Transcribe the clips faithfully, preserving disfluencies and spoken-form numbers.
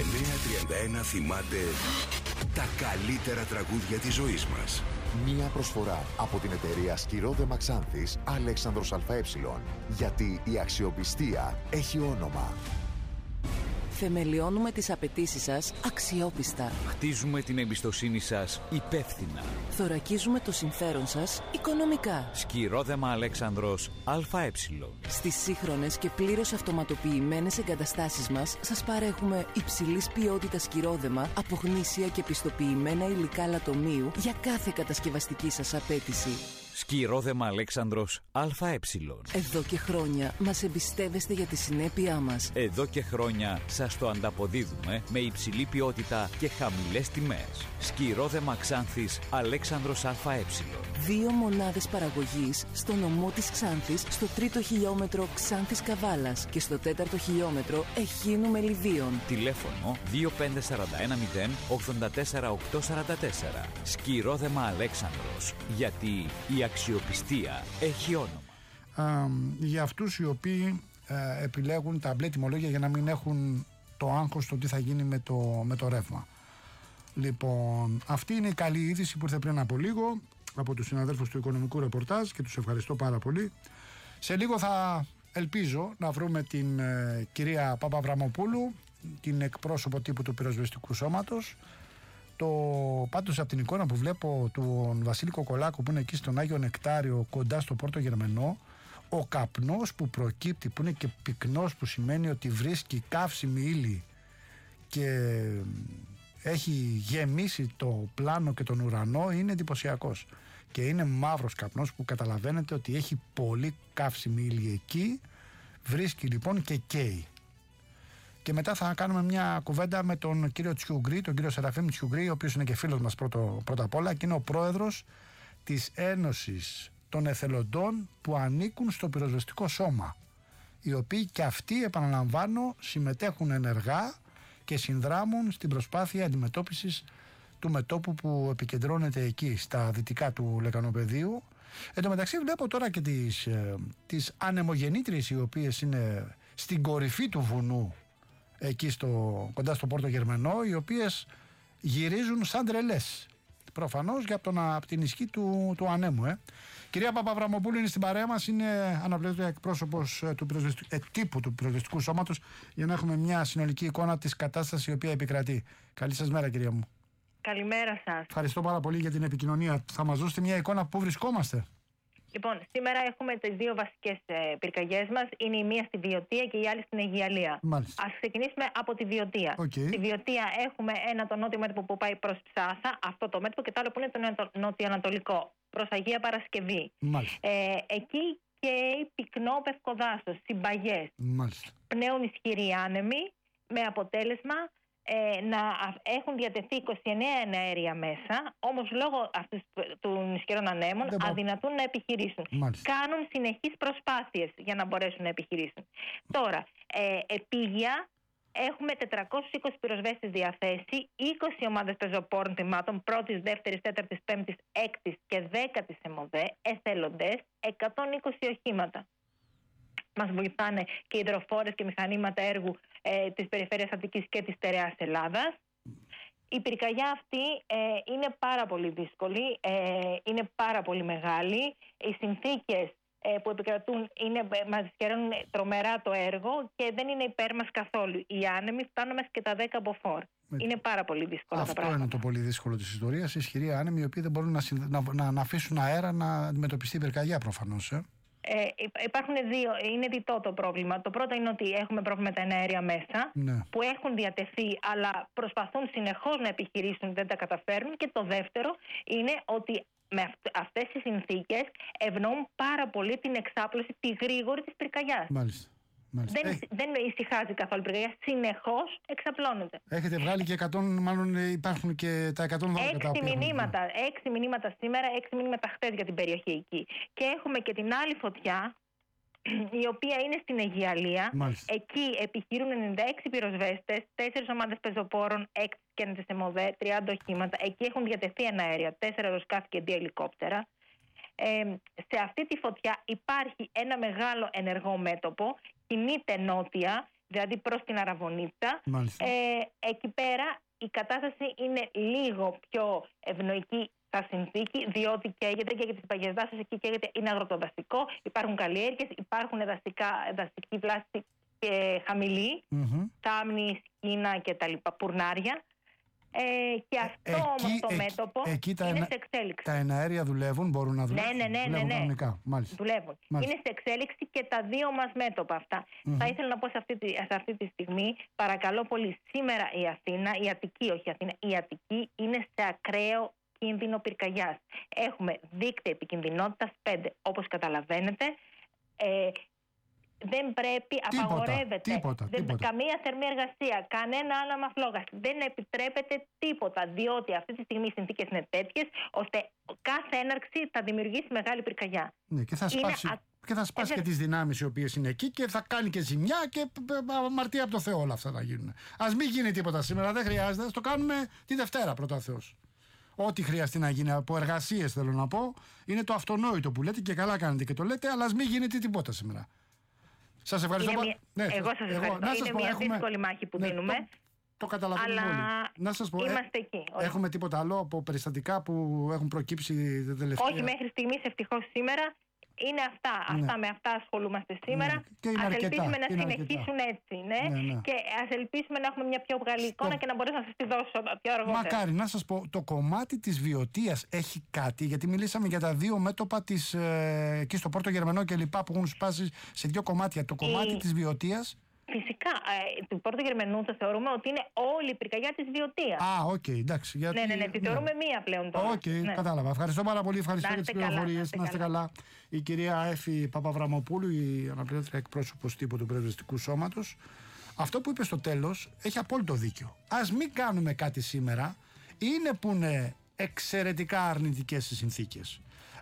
εννιά τριάντα ένα θυμάται τα καλύτερα τραγούδια της ζωής μας. Μία προσφορά από την εταιρεία Σκυρόδεμα Ξάνθης Αλέξανδρος ΑΕ. Γιατί η αξιοπιστία έχει όνομα. Θεμελιώνουμε τις απαιτήσεις σας αξιόπιστα. Χτίζουμε την εμπιστοσύνη σας υπεύθυνα. Θωρακίζουμε το συμφέρον σας οικονομικά. Σκυρόδεμα Αλέξανδρος ΑΕ. Στις σύγχρονες και πλήρως αυτοματοποιημένες εγκαταστάσεις μας σας παρέχουμε υψηλής ποιότητας σκυρόδεμα από γνήσια και πιστοποιημένα υλικά λατομείου για κάθε κατασκευαστική σας απέτηση. Σκυρόδεμα Αλέξανδρος ΑΕ. Εδώ και χρόνια μας εμπιστεύεστε για τη συνέπειά μας. Εδώ και χρόνια σας το ανταποδίδουμε με υψηλή ποιότητα και χαμηλές τιμές. Σκυρόδεμα Ξάνθης Αλέξανδρος ΑΕ. Δύο μονάδες παραγωγής στο νομό της Ξάνθης, στο τρίτο χιλιόμετρο Ξάνθης Καβάλας και στο τέταρτο χιλιόμετρο Εχίνου Μελιδίων. Τηλέφωνο δύο πέντε τέσσερα ένα μηδέν ογδόντα τέσσερα οκτακόσια σαράντα τέσσερα. Σκυρόδεμα Αλέξανδρος. Γιατί η αξιοπιστία έχει όνομα. Α, για αυτούς οι οποίοι ε, επιλέγουν τα μπλε τιμολόγια για να μην έχουν το άγχος το τι θα γίνει με το, με το ρεύμα. Λοιπόν, αυτή είναι η καλή είδηση που ήρθε πριν από λίγο από τους συναδέλφους του Οικονομικού Ρεπορτάζ και τους ευχαριστώ πάρα πολύ. Σε λίγο θα ελπίζω να βρούμε την ε, κυρία Παπαβραμοπούλου, την εκπρόσωπο τύπου του πυροσβεστικού σώματος. Το, πάντως από την εικόνα που βλέπω του Βασίλη Κοκολάκου που είναι εκεί στον Άγιο Νεκτάριο κοντά στο Πόρτο Γερμενό, ο καπνός που προκύπτει, που είναι και πυκνός, που σημαίνει ότι βρίσκει καύσιμη ύλη και έχει γεμίσει το πλάνο και τον ουρανό, είναι εντυπωσιακός. Και είναι μαύρος καπνός που καταλαβαίνετε ότι έχει πολύ καύσιμη ύλη εκεί, βρίσκει λοιπόν και καίει. Και μετά θα κάνουμε μια κουβέντα με τον κύριο Τσιουγκρή, τον κύριο Σεραφείμ Τσιουγκρή, ο οποίος είναι και φίλος μας πρώτο, πρώτα απ' όλα και είναι ο πρόεδρος της Ένωσης των Εθελοντών που ανήκουν στο πυροσβεστικό σώμα, οι οποίοι και αυτοί, επαναλαμβάνω, συμμετέχουν ενεργά και συνδράμουν στην προσπάθεια αντιμετώπισης του μετώπου που επικεντρώνεται εκεί στα δυτικά του Λεκανοπεδίου. Εν τω μεταξύ βλέπω τώρα και τις, ε, τις ανεμογεννήτριες οι οποίες είναι στην κορυφή του βουνού εκεί στο, κοντά στο Πόρτο Γερμενό, οι οποίες γυρίζουν σαν τρελές. Προφανώς για τον, από την ισχύ του, του ανέμου. Ε. Κυρία Παπαβραμοπούλου είναι στην παρέα μας, είναι αναπληρωτή εκπρόσωπος του ε, τύπου του πυροσβεστικού σώματος, για να έχουμε μια συνολική εικόνα της κατάστασης η οποία επικρατεί. Καλή σας μέρα, κυρία μου. Καλημέρα σας. Ευχαριστώ πάρα πολύ για την επικοινωνία. Θα μας δώσετε μια εικόνα πού βρισκόμαστε. Λοιπόν, σήμερα έχουμε τις δύο βασικές ε, πυρκαγιές μας. Είναι η μία στη Βιωτία και η άλλη στην Αιγιαλία. Μάλιστα. Ας ξεκινήσουμε από τη Βιωτία. Okay. Στη Βιωτία έχουμε ένα το νότιο μέτωπο που πάει προς Ψάθα, αυτό το μέτωπο, και το άλλο που είναι το νοτιοανατολικό, προς Αγία Παρασκευή. Μάλιστα. Ε, εκεί καίει πυκνό πευκοδάσος, συμπαγές. Μάλιστα. Πνέουν ισχυροί άνεμοι, με αποτέλεσμα Ε, να έχουν διατεθεί είκοσι εννέα εναέρια μέσα, όμως λόγω αυτού των ισχυρών ανέμων Δεν αδυνατούν να επιχειρήσουν. Μάλιστα. Κάνουν συνεχείς προσπάθειες για να μπορέσουν να επιχειρήσουν. Τώρα, ε, επίγεια έχουμε τετρακόσιους είκοσι πυροσβέστες διαθέσει, είκοσι ομάδες πεζοπόρων τμήματων πρώτης, δεύτερης, τέταρτης, πέμπτης, έκτης και δέκατης ΕΜΟΔΕ, εθελοντές, εκατόν είκοσι οχήματα. Μας βοηθάνε και υδροφόρες και μηχανήματα έργου ε, της Περιφέρειας Αττικής και της Στερεάς Ελλάδας. Η πυρκαγιά αυτή ε, είναι πάρα πολύ δύσκολη, ε, είναι πάρα πολύ μεγάλη. Οι συνθήκες ε, που επικρατούν είναι, μας δυσκεραίνουν τρομερά το έργο και δεν είναι υπέρ μας καθόλου. Οι άνεμοι φτάνουν μέχρι και τα δέκα μποφόρ. Είναι πάρα πολύ δύσκολο Αυτό τα πράγματα. είναι το πολύ δύσκολο της ιστορίας. Οι ισχυροί άνεμοι οι οποίοι δεν μπορούν να, να, να, να αφήσουν αέρα να αντιμετωπιστεί η πυρκαγιά προφανώς. Ε. Ε, υπάρχουν δύο, είναι διτό το πρόβλημα. Το πρώτο είναι ότι έχουμε πρόβλημα με τα εναέρια μέσα, ναι, που έχουν διατεθεί αλλά προσπαθούν συνεχώς να επιχειρήσουν, δεν τα καταφέρνουν. Και το δεύτερο είναι ότι με αυτές τις συνθήκες ευνοούν πάρα πολύ την εξάπλωση, τη γρήγορη της πυρκαγιάς. Μάλιστα. Μάλιστα. Δεν, Έχει... δεν ησυχάζει καθόλου η πυρκαγιά, συνεχώς εξαπλώνεται. Έχετε βγάλει και εκατό, μάλλον υπάρχουν και τα εκατόν δώδεκα. Έξι μηνύματα, έξι μηνύματα σήμερα, έξι μηνύματα χτες για την περιοχή εκεί. Και έχουμε και την άλλη φωτιά, η οποία είναι στην Αιγιαλία. Μάλιστα. Εκεί επιχειρούν ενενήντα έξι πυροσβέστες, τέσσερις ομάδες πεζοπόρων, έξι και ένα ΕΜΟΔΕ, τριάντα οχήματα. Εκεί έχουν διατεθεί ένα αέρια, τέσσερα αεροσκάφη και δύο ελικόπτερα. Ε, σε αυτή τη φωτιά υπάρχει ένα μεγάλο ενεργό μέτωπο, κινείται νότια, δηλαδή προς την Αραβωνίτσα. Μάλιστα. Ε, εκεί πέρα η κατάσταση είναι λίγο πιο ευνοϊκή στα συνθήκη, διότι καίγεται και για τις παγιές δάσες, εκεί καίγεται, είναι αγροτοδαστικό, υπάρχουν καλλιέργειες, υπάρχουν εδαστικά, εδαστική βλάστη και χαμηλή, Mm-hmm. κάμνη, σκίνα και τα λοιπά, πουρνάρια. Ε, και αυτό Εκεί- όμως το εκεί- μέτωπο εκεί τα είναι ενα- σε εξέλιξη. Τα εναέρια δουλεύουν, μπορούν να δουλεύουν. Ναι, ναι, ναι, ναι, δουλεύουν ναι. κανονικά, μάλιστα. Δουλεύουν. Μάλιστα. Είναι σε εξέλιξη και τα δύο μας μέτωπα αυτά. Μμμ. Θα ήθελα να πω σε αυτή, τη, σε αυτή τη στιγμή, παρακαλώ πολύ, σήμερα η Αθήνα, η Αττική, όχι η Αθήνα, η Αττική είναι σε ακραίο κίνδυνο πυρκαγιάς. Έχουμε δίκτυα επικινδυνότητας πέντε, όπως καταλαβαίνετε. Ε, δεν πρέπει, Τίποτα, απαγορεύεται. τίποτα, δεν, τίποτα. Καμία θερμή εργασία, κανένα άναμα φλόγας. Δεν επιτρέπεται τίποτα, διότι αυτή τη στιγμή οι συνθήκες είναι τέτοιες, ώστε κάθε έναρξη θα δημιουργήσει μεγάλη πυρκαγιά. Ναι, και θα Είναι σπάσει, α- και, θα σπάσει Ε, και δε- τις δυνάμεις οι οποίες είναι εκεί και θα κάνει και ζημιά και αμαρτία από το Θεό όλα αυτά θα γίνουν. Ας μην γίνει τίποτα σήμερα, δεν χρειάζεται, ας το κάνουμε τη Δευτέρα πρώτα Θεός. Ό,τι χρειαστεί να γίνει από εργασίες θέλω να πω, είναι το αυτονόητο που λέτε και καλά κάνετε και το λέτε, αλλά ας μην γίνεται τίποτα σήμερα. Σας ευχαριστώ. Είναι πα- μια- Ναι, εγώ σας ευχαριστώ. να σας Είναι πω, μια έχουμε- δύσκολη μάχη που ναι, δίνουμε. Το, το καταλαβαίνουμε Αλλά όλοι. Να σας πω, ε, είμαστε εκεί. όλοι. έχουμε τίποτα άλλο από περιστατικά που έχουν προκύψει τα τελευταία. Όχι μέχρι στιγμής, ευτυχώς σήμερα. Είναι αυτά. Ναι. Αυτά με αυτά ασχολούμαστε σήμερα. Ναι. Και είναι Ας αρκετά, ελπίσουμε να είναι συνεχίσουν έτσι. Ναι. Ναι, ναι. Και ας ελπίσουμε να έχουμε μια πιο βγαλή εικόνα και να μπορέσω να σας τη δώσω πιο αργότερα. Μακάρι να σας πω, το κομμάτι της βιωτείας έχει κάτι, γιατί μιλήσαμε για τα δύο μέτωπα της, ε, εκεί στο Πόρτο Γερμανό και λοιπά που έχουν σπάσει σε δύο κομμάτια. Το κομμάτι Η- της βιωτείας. Φυσικά, ε, του Πόρτο Γερμανού το θεωρούμε ότι είναι όλη η πυρκαγιά της βιωτείας. Α, οκ, εντάξει. Γιατί, Ναι, ναι, ναι, τη θεωρούμε μία πλέον τώρα. Οκ, Ναι. κατάλαβα. Ευχαριστώ πάρα πολύ. Ευχαριστώ Να για τις είστε καλά, πληροφορίες. να Να είστε είστε καλά. Η κυρία Έφη Παπαβραμοπούλου, η αναπληρώτρια εκπρόσωπος τύπου του Πρεσβευτικού Σώματος, αυτό που είπε στο τέλος έχει απόλυτο δίκιο. Ας μην κάνουμε κάτι σήμερα, είναι που είναι εξαιρετικά αρνητικές οι συνθήκες.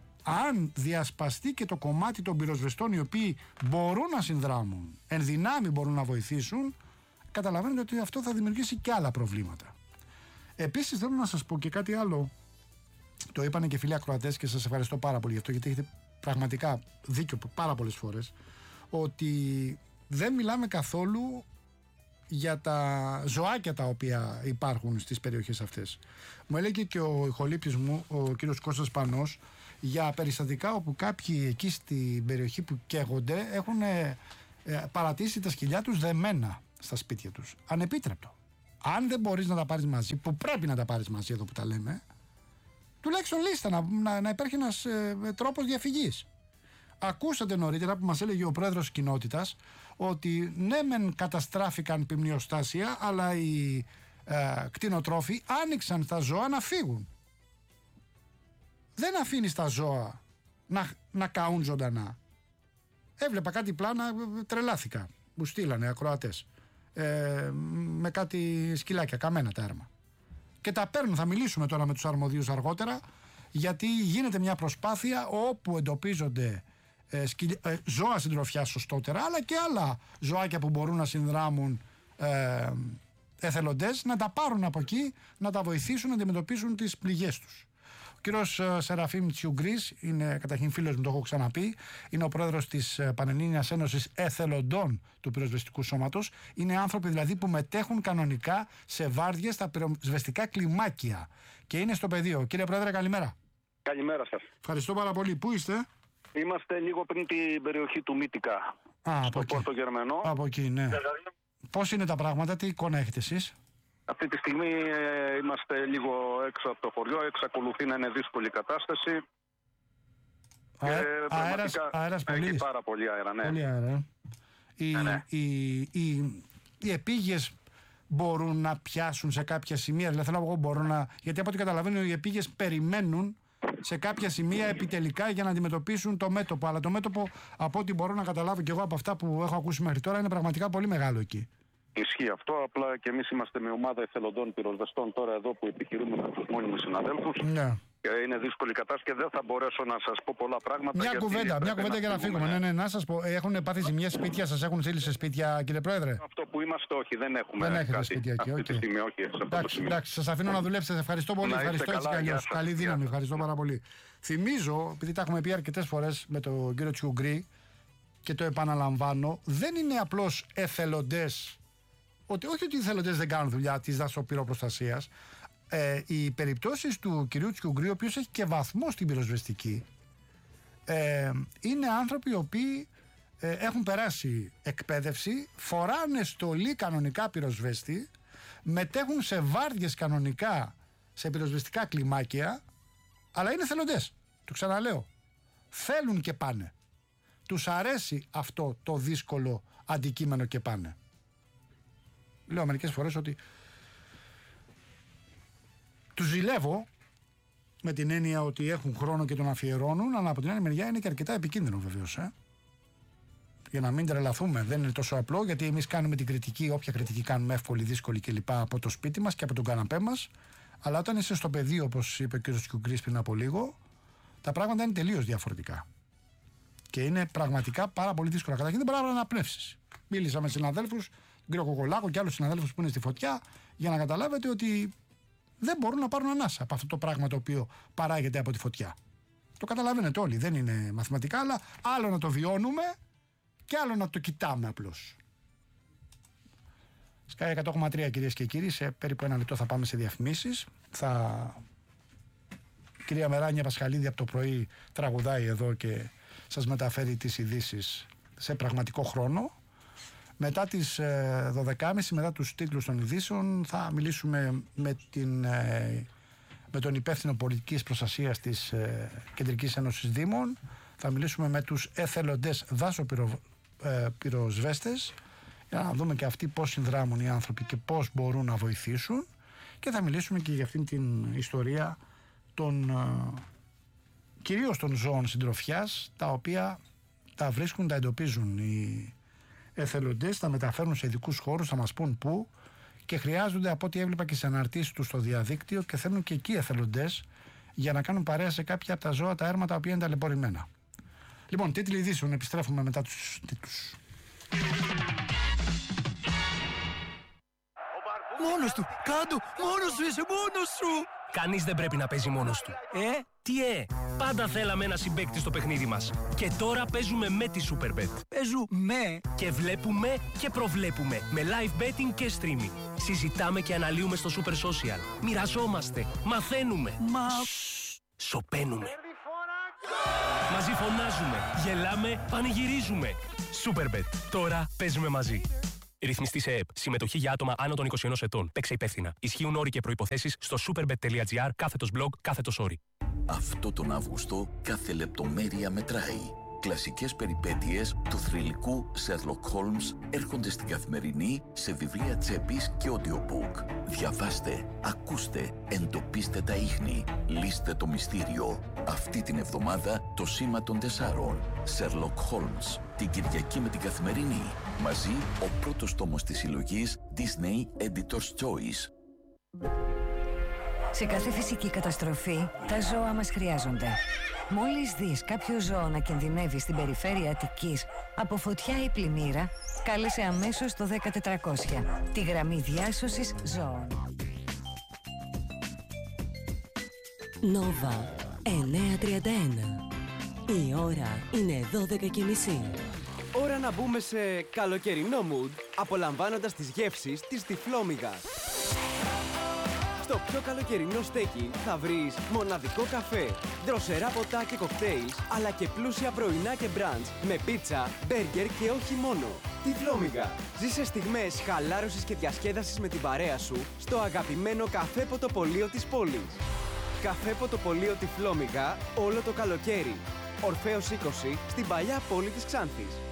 Αν διασπαστεί και το κομμάτι των πυροσβεστών οι οποίοι μπορούν να συνδράμουν, εν δυνάμει μπορούν να βοηθήσουν, καταλαβαίνετε ότι αυτό θα δημιουργήσει και άλλα προβλήματα. Επίσης θέλω να σας πω και κάτι άλλο. Το είπανε και φίλοι ακροατές και σας ευχαριστώ πάρα πολύ γι' αυτό, γιατί έχετε πραγματικά δίκιο πάρα πολλές φορές, ότι δεν μιλάμε καθόλου για τα ζωάκια τα οποία υπάρχουν στις περιοχές αυτές. Μου έλεγε και ο ηχολήπτης μου, ο κύριος Κώστας Πανός, για περιστατικά όπου κάποιοι εκεί στην περιοχή που καίγονται έχουν ε, παρατήσει τα σκυλιά τους δεμένα στα σπίτια τους. Ανεπίτρεπτο. Αν δεν μπορείς να τα πάρεις μαζί, που πρέπει να τα πάρεις μαζί εδώ που τα λέμε, τουλάχιστον λίστα να, να, να υπάρχει ένας ε, τρόπος διαφυγής. Ακούσατε νωρίτερα που μας έλεγε ο πρόεδρος της κοινότητας ότι ναι μεν καταστράφηκαν πυμνιοστάσια, αλλά οι ε, κτηνοτρόφοι άνοιξαν τα ζώα να φύγουν. Δεν αφήνει τα ζώα να, να καούν ζωντανά. Έβλεπα κάτι πλάνα, τρελάθηκα. Μου στείλανε ακροατές. Ε, με κάτι σκυλάκια, καμένα τα έρμα. Και τα παίρνουν, θα μιλήσουμε τώρα με τους αρμοδίους αργότερα, γιατί γίνεται μια προσπάθεια όπου εντοπίζονται ε, σκυλ, ε, ζώα συντροφιάς σωστότερα, αλλά και άλλα ζωάκια που μπορούν να συνδράμουν ε, εθελοντές, να τα πάρουν από εκεί, να τα βοηθήσουν να αντιμετωπίσουν τις πληγές τους. Ο κύριος Σεραφείμ Τσιουγκρής είναι καταρχήν φίλος μου, το έχω ξαναπεί. Είναι ο πρόεδρος της Πανελλήνιας Ένωσης Εθελοντών του Πυροσβεστικού Σώματος. Είναι άνθρωποι δηλαδή που μετέχουν κανονικά σε βάρδιες στα πυροσβεστικά κλιμάκια. Και είναι στο πεδίο. Κύριε Πρόεδρε, καλημέρα. Καλημέρα σας. Ευχαριστώ πάρα πολύ. Πού είστε? Είμαστε λίγο πριν την περιοχή του Μύτικα, Α, στο Πόρτο Γερμανό. Από εκεί, ναι. Πώς είναι τα πράγματα, τι εικόνα έχετε εσείς? Αυτή τη στιγμή ε, είμαστε λίγο έξω από το χωριό, εξακολουθεί να είναι δύσκολη η κατάσταση. Αέ, και αέρας, αέρας έχει πολύ. πάρα πολύ αέρα, ναι. Πολύ αέρα. Οι, Ναι, ναι. οι, οι, οι επίγειες μπορούν να πιάσουν σε κάποια σημεία, δηλαδή θέλω να πω μπορούν να... Γιατί από ό,τι καταλαβαίνω οι επίγειες περιμένουν σε κάποια σημεία επιτελικά για να αντιμετωπίσουν το μέτωπο. Αλλά το μέτωπο, από ό,τι μπορώ να καταλάβω και εγώ από αυτά που έχω ακούσει μέχρι τώρα, είναι πραγματικά πολύ μεγάλο εκεί. Ισχύει αυτό, απλά και εμείς είμαστε με ομάδα εθελοντών πυροσβεστών τώρα εδώ που επιχειρούμε με τους μόνιμους συναδέλφους. Ναι. Και είναι δύσκολη κατάσταση και δεν θα μπορέσω να σας πω πολλά πράγματα. Μια γιατί κουβέντα, μια πρέπει κουβέντα για να φύγουμε. Ναι, ναι, να σας πω, έχουν πάθει ζημιές σπίτια, σας έχουν στείλει σε σπίτια, κύριε Πρόεδρε? Αυτό που είμαστε, όχι, δεν έχουμε. Δεν έχετε κάτι. σπίτια εκεί, Αυτή οκ. τη στιγμή, όχι. Σε αυτό το Εντάξει, σημείο. εντάξει, σας αφήνω να δουλέψετε. Ευχαριστώ πολύ. Να είστε Ευχαριστώ έτσι καλά, κι γεια αλλιώς. σας. Καλή δύναμη. Γεια. Ευχαριστώ πάρα πολύ. Θυμίζω, επειδή τα έχουμε πει αρκετές φορές με τον κύριο Τσιουγκρή, και το επαναλαμβάνω, δεν είναι απλώς εθελοντές, ότι, όχι ότι οι εθελοντές δεν κάνουν δουλειά της δασοπυροπροστασίας. Ε, οι περιπτώσεις του κυρίου Τσιουγκρίου, ο οποίος έχει και βαθμό στην πυροσβεστική, ε, είναι άνθρωποι οι οποίοι ε, έχουν περάσει εκπαίδευση, φοράνε στολή κανονικά πυροσβέστη, μετέχουν σε βάρδιες κανονικά σε πυροσβεστικά κλιμάκια, αλλά είναι εθελοντές. Το ξαναλέω. Θέλουν και πάνε. Τους αρέσει αυτό το δύσκολο αντικείμενο και πάνε. Λέω μερικές φορές ότι τους ζηλεύω, με την έννοια ότι έχουν χρόνο και τον αφιερώνουν, αλλά από την άλλη μεριά είναι και αρκετά επικίνδυνο βεβαίως. Ε? Για να μην τρελαθούμε, δεν είναι τόσο απλό, γιατί εμείς κάνουμε την κριτική, όποια κριτική κάνουμε, εύκολη, δύσκολη κλπ. Από το σπίτι μας και από τον καναπέ μας. Αλλά όταν είσαι στο πεδίο, όπως είπε ο κ. Τσιουγκρής πριν από λίγο, τα πράγματα είναι τελείως διαφορετικά. Και είναι πραγματικά πάρα πολύ δύσκολα. Καταρχήν δεν μπορεί να αναπνεύσεις. Μίλησα με συναδέλφους, τον κ. Κοκολάκο και άλλους συναδέλφους που είναι στη φωτιά, για να καταλάβετε ότι δεν μπορούν να πάρουν ανάσα από αυτό το πράγμα το οποίο παράγεται από τη φωτιά. Το καταλαβαίνετε όλοι, δεν είναι μαθηματικά, αλλά άλλο να το βιώνουμε και άλλο να το κοιτάμε απλώς. Sky εκατό κόμμα τρία, κυρίες και κύριοι, σε περίπου ένα λεπτό θα πάμε σε διαφημίσεις. Θα... Η κυρία Μεράνια Πασχαλίδη από το πρωί τραγουδάει εδώ και σας μεταφέρει τις ειδήσεις σε πραγματικό χρόνο. Μετά τις ε, δώδεκα και μισή, μετά τους τίτλους των ειδήσεων, θα μιλήσουμε με, την, ε, με τον υπεύθυνο πολιτικής προστασίας της ε, Κεντρικής Ένωσης Δήμων. Θα μιλήσουμε με τους εθελοντές δάσοπυροσβέστες, για να δούμε και αυτοί πώς συνδράμουν οι άνθρωποι και πώς μπορούν να βοηθήσουν. Και θα μιλήσουμε και για αυτήν την ιστορία των, ε, κυρίως των ζώων συντροφιάς, τα οποία τα βρίσκουν, τα εντοπίζουν οι εθελοντές, τα μεταφέρουν σε ειδικούς χώρους, θα μας πούν πού, και χρειάζονται, από ό,τι έβλεπα και σε αναρτήσεις τους στο διαδίκτυο, και θέλουν και εκεί εθελοντές για να κάνουν παρέα σε κάποια από τα ζώα, τα έρματα, τα οποία είναι ταλαιπωρημένα. Λοιπόν, τίτλοι ειδήσεων, επιστρέφουμε μετά τους τίτλους. Μόνος του, κάτω, μόνος σου, είσαι μόνος σου. Κανείς δεν πρέπει να παίζει μόνος του. Ε, τι ε, πάντα θέλαμε ένα συμπαίκτη στο παιχνίδι μας. Και τώρα παίζουμε με τη Superbet. Παίζουμε και βλέπουμε και προβλέπουμε με live betting και streaming. Συζητάμε και αναλύουμε στο Super Social. Μοιραζόμαστε, μαθαίνουμε. Μα... σωπαίνουμε. Μαζί φωνάζουμε, γελάμε, πανηγυρίζουμε. Superbet, τώρα παίζουμε μαζί. Ρυθμιστή σε ΕΕΠ. Συμμετοχή για άτομα άνω των είκοσι ενός ετών. Παίξε υπεύθυνα. Ισχύουν όροι και προϋποθέσεις στο superbet.gr κάθετος blog κάθετος όροι. Αυτό τον Αύγουστο κάθε λεπτομέρεια μετράει. Κλασικές περιπέτειες του θρυλικού Sherlock Holmes έρχονται στην Καθημερινή σε βιβλία τσέπης και audiobook. Διαβάστε, ακούστε, εντοπίστε τα ίχνη, λύστε το μυστήριο. Αυτή την εβδομάδα το Σήμα των Τεσσάρων. Sherlock Holmes. Την Κυριακή με την Καθημερινή. Μαζί ο πρώτος τόμος της συλλογής Disney Editor's Choice. Σε κάθε φυσική καταστροφή, τα ζώα μας χρειάζονται. Μόλις δεις κάποιο ζώο να κινδυνεύει στην περιφέρεια Αττικής από φωτιά ή πλημμύρα, κάλεσε αμέσως το δέκα τετρακόσια, τη γραμμή διάσωσης ζώων. Νόβα εννιακόσια τριάντα ένα. Η ώρα είναι δώδεκα και μισή. Ώρα να μπούμε σε καλοκαιρινό mood, απολαμβάνοντας τις γεύσεις της Τυφλόμυγας. Στο πιο καλοκαιρινό στέκι θα βρεις μοναδικό καφέ, δροσερά ποτά και κοκτέιλς, αλλά και πλούσια πρωινά και μπραντς με πίτσα, μπέργκερ και όχι μόνο. Τυφλόμυγα. Ζήσε στιγμές χαλάρωσης και διασκέδασης με την παρέα σου στο αγαπημένο καφέ ποτοπωλείο της πόλης. Καφέ ποτοπωλείο Τυφλόμυγα όλο το καλοκαίρι. Ορφέως είκοσι στην παλιά πόλη της Ξάνθης.